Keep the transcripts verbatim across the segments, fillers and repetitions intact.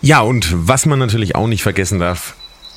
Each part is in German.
Ja, und was man natürlich auch nicht vergessen darf,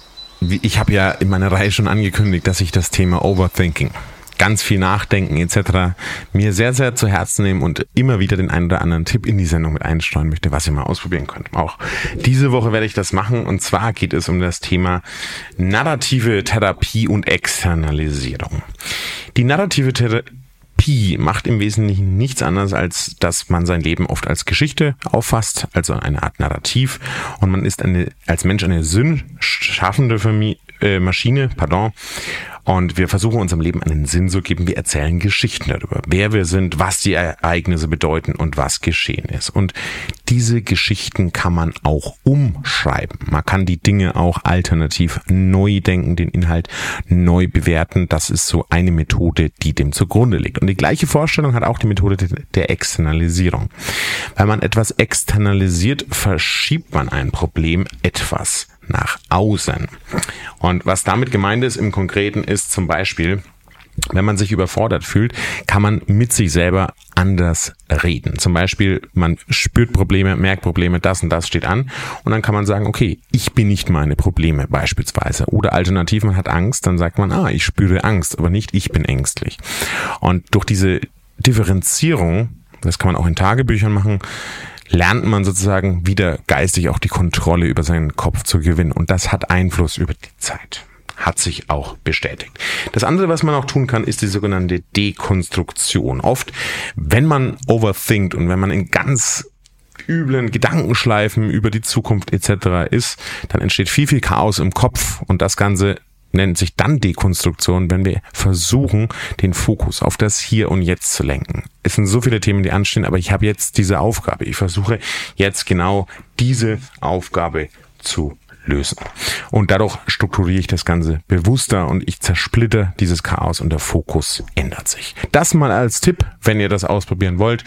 ich habe ja in meiner Reihe schon angekündigt, dass ich das Thema Overthinking, ganz viel Nachdenken et cetera mir sehr, sehr zu Herzen nehmen und immer wieder den einen oder anderen Tipp in die Sendung mit einstreuen möchte, was ihr mal ausprobieren könnt. Auch diese Woche werde ich das machen, und zwar geht es um das Thema narrative Therapie und Externalisierung. Die narrative Therapie macht im Wesentlichen nichts anderes, als dass man sein Leben oft als Geschichte auffasst, also eine Art Narrativ, und man ist eine, als Mensch eine sinnschaffende Familie, äh, Maschine, pardon, und wir versuchen unserem Leben einen Sinn zu geben. Wir erzählen Geschichten darüber, wer wir sind, was die Ereignisse bedeuten und was geschehen ist. Und diese Geschichten kann man auch umschreiben. Man kann die Dinge auch alternativ neu denken, den Inhalt neu bewerten. Das ist so eine Methode, die dem zugrunde liegt. Und die gleiche Vorstellung hat auch die Methode der Externalisierung. Weil man etwas externalisiert, verschiebt man ein Problem etwas nach außen. Und was damit gemeint ist im Konkreten ist zum Beispiel, wenn man sich überfordert fühlt, kann man mit sich selber anders reden. Zum Beispiel, man spürt Probleme, merkt Probleme, das und das steht an, und dann kann man sagen, okay, ich bin nicht meine Probleme beispielsweise. Oder alternativ, man hat Angst, dann sagt man, ah, ich spüre Angst, aber nicht, ich bin ängstlich. Und durch diese Differenzierung, das kann man auch in Tagebüchern machen, lernt man sozusagen wieder geistig auch die Kontrolle über seinen Kopf zu gewinnen. Und das hat Einfluss über die Zeit. Hat sich auch bestätigt. Das andere, was man auch tun kann, ist die sogenannte Dekonstruktion. Oft, wenn man overthinkt und wenn man in ganz üblen Gedankenschleifen über die Zukunft et cetera ist, dann entsteht viel, viel Chaos im Kopf, und das Ganze nennt sich dann Dekonstruktion, wenn wir versuchen, den Fokus auf das Hier und Jetzt zu lenken. Es sind so viele Themen, die anstehen, aber ich habe jetzt diese Aufgabe. Ich versuche jetzt genau diese Aufgabe zu lösen. Und dadurch strukturiere ich das Ganze bewusster und ich zersplitter dieses Chaos und der Fokus ändert sich. Das mal als Tipp, wenn ihr das ausprobieren wollt,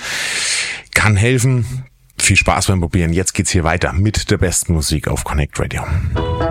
kann helfen. Viel Spaß beim Probieren. Jetzt geht's hier weiter mit der besten Musik auf Connect Radio.